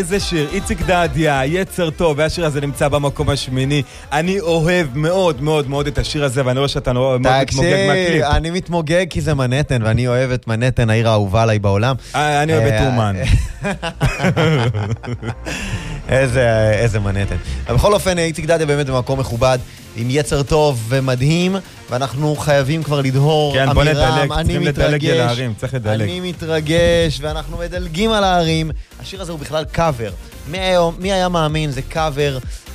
איזה שיר, איציק דדיה, יצר טוב, והשיר הזה נמצא במקום השמיני. אני אוהב מאוד מאוד מאוד את השיר הזה, ואני רואה שאתה מאוד מתמוגג מהקליפ. אני מתמוגג כי זה מנהטן, ואני אוהב את מנהטן, העיר האהובה עליי בעולם. אני אוהב את אומן. איזה מנהטן. בכל אופן, איציק דדיה באמת במקום מכובד, עם יצר טוב ומדהים, ואנחנו חייבים כבר לדהור. כן, בוא נדלג, צריכים לדלג על הערים, צריך לדלג. אני מתרגש, ואנחנו מדלגים על הערים. השיר הזה הוא בכלל קאבר. מי היה מאמין? זה קאבר